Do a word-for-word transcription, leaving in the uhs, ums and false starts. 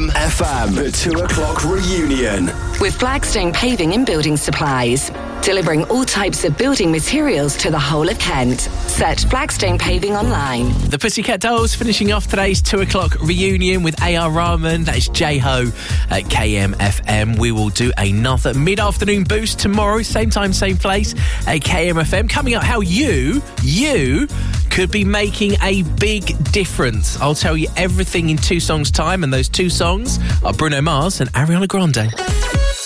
M F M, the two o'clock reunion. With Flagstone Paving and Building Supplies, delivering all types of building materials to the whole of Kent. Search Flagstone Paving online. The Pussycat Dolls finishing off today's two o'clock reunion with A R Rahman. That is J-Ho at K M F M. We will do another mid-afternoon boost tomorrow, same time, same place at K M F M. Coming up, how you, you could be making a big difference. I'll tell you everything in two songs' time, and those two songs are Bruno Mars and Ariana Grande.